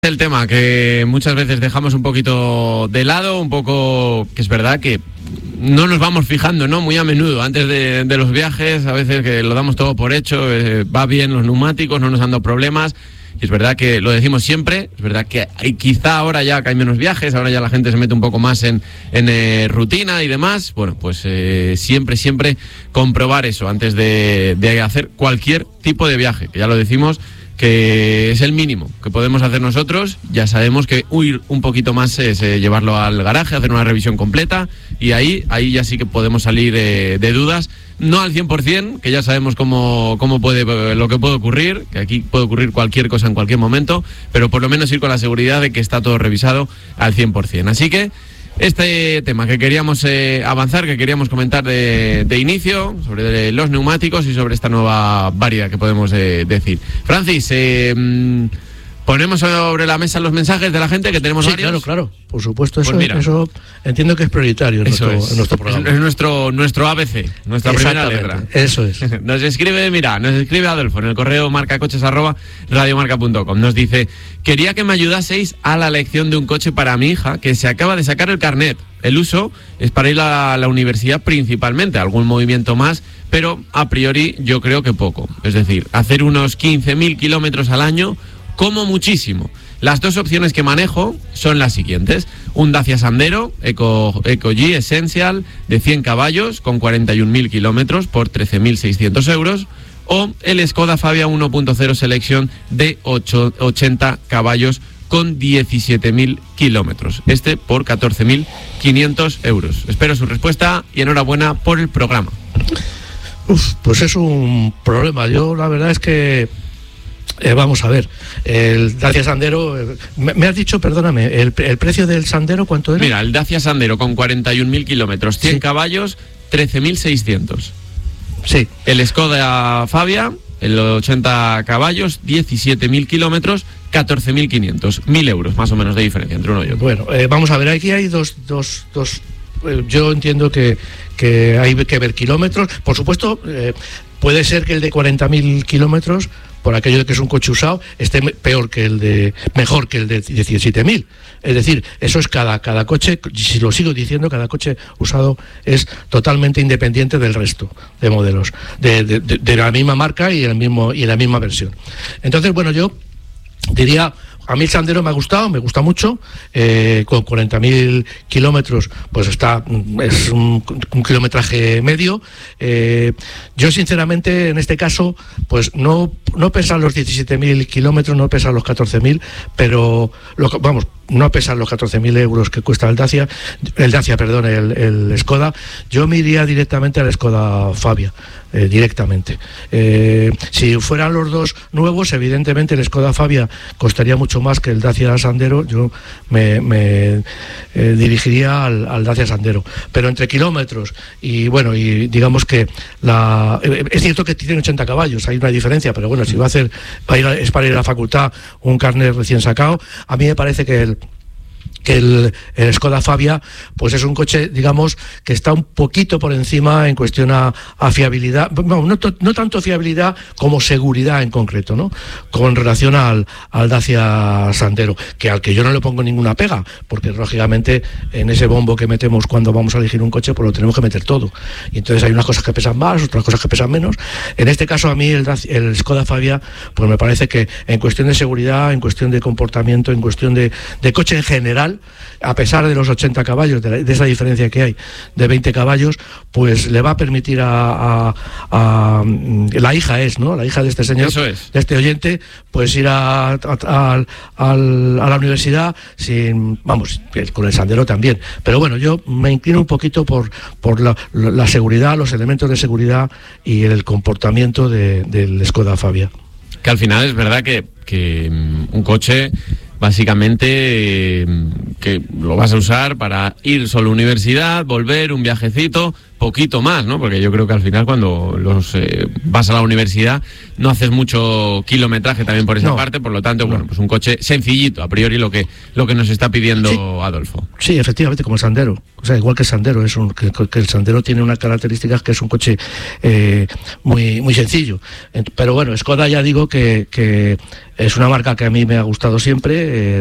El tema que muchas veces dejamos un poquito de lado, un poco que es verdad que no nos vamos fijando, ¿no? Muy a menudo, antes de los viajes, a veces que lo damos todo por hecho, va bien los neumáticos, no nos han dado problemas, y es verdad que lo decimos siempre, es verdad que quizá ahora ya que hay menos viajes, ahora ya la gente se mete un poco más en rutina y demás, bueno, pues siempre comprobar eso antes de hacer cualquier tipo de viaje, que ya lo decimos, que es el mínimo que podemos hacer nosotros. Ya sabemos que huir un poquito más es llevarlo al garaje, hacer una revisión completa, y ahí ya sí que podemos salir de dudas, no al 100%, que ya sabemos lo que puede ocurrir, que aquí puede ocurrir cualquier cosa en cualquier momento, pero por lo menos ir con la seguridad de que está todo revisado al 100%. Así que este tema que queríamos avanzar, que queríamos comentar de inicio, sobre los neumáticos y sobre esta nueva variedad que podemos decir. Francis, ponemos sobre la mesa los mensajes de la gente, que tenemos varios. Claro, por supuesto, eso, pues mira, eso entiendo que es prioritario en nuestro programa. Es nuestro ABC, nuestra primera letra. Eso es. Nos escribe Adolfo en el correo marcacoches@radiomarca.com. Nos dice: quería que me ayudaseis a la elección de un coche para mi hija, que se acaba de sacar el carnet. El uso es para ir a la universidad principalmente, algún movimiento más, pero a priori yo creo que poco. Es decir, hacer unos 15.000 kilómetros al año como muchísimo. Las dos opciones que manejo son las siguientes: un Dacia Sandero Eco G Essential de 100 caballos con 41.000 kilómetros por 13.600 euros, o el Skoda Fabia 1.0 Selection de 80 caballos con 17.000 kilómetros, este por 14.500 euros. Espero su respuesta y enhorabuena por el programa. Pues es un problema. Yo la verdad es que vamos a ver, el Dacia Sandero, me has dicho, perdóname, el precio del Sandero, ¿cuánto era? Mira, el Dacia Sandero con 41.000 kilómetros, 100 caballos, 13.600. Sí. El Skoda Fabia, el 80 caballos, 17.000 kilómetros, 14.500, 1.000 euros más o menos de diferencia entre uno y otro. Bueno, vamos a ver, aquí hay dos yo entiendo que hay que ver kilómetros. Por supuesto, puede ser que el de 40.000 kilómetros, por aquello de que es un coche usado, esté mejor que el de 17.000. Es decir, eso es cada coche, si lo sigo diciendo, cada coche usado es totalmente independiente del resto de modelos, de la misma marca y la misma versión. Entonces, bueno, yo diría, a mí el Sandero me gusta mucho, con 40.000 kilómetros, pues es un kilometraje medio. Yo sinceramente en este caso, pues no pesan los 17.000 kilómetros, no pesan los 14.000, pero no pesan los 14.000 euros que cuesta el Skoda. Yo me iría directamente al Skoda Fabia, directamente. Si fueran los dos nuevos, evidentemente el Skoda Fabia costaría mucho más que el Dacia Sandero. Yo me dirigiría al Dacia Sandero, pero entre kilómetros y bueno, y digamos que es cierto que tiene 80 caballos, hay una diferencia, pero bueno, si va a hacer es para ir a la facultad, un carnet recién sacado, a mí me parece que el Skoda Fabia pues es un coche, digamos, que está un poquito por encima en cuestión a fiabilidad, no tanto fiabilidad como seguridad en concreto, ¿no? Con relación al Dacia Sandero, al que yo no le pongo ninguna pega, porque lógicamente en ese bombo que metemos cuando vamos a elegir un coche, pues lo tenemos que meter todo, y entonces hay unas cosas que pesan más, otras cosas que pesan menos. En este caso a mí el Skoda Fabia pues me parece que en cuestión de seguridad, en cuestión de comportamiento, en cuestión de coche en general, a pesar de los 80 caballos, de esa diferencia que hay de 20 caballos, pues le va a permitir a la hija de este señor, de este oyente, pues ir a la universidad con el Sandero también. Pero bueno, yo me inclino un poquito por la seguridad, los elementos de seguridad y el comportamiento del Skoda Fabia. Que al final es verdad que un coche, básicamente, que lo vas a usar para ir solo a universidad, volver, un viajecito, poquito más, ¿no? Porque yo creo que al final cuando vas a la universidad no haces mucho kilometraje también por esa parte, por lo tanto, bueno, pues un coche sencillito, a priori lo que nos está pidiendo Adolfo. Sí, efectivamente, como el Sandero. O sea, igual que el Sandero, que el Sandero tiene una característica que es un coche muy, muy sencillo. Pero bueno, Skoda ya digo que es una marca que a mí me ha gustado siempre.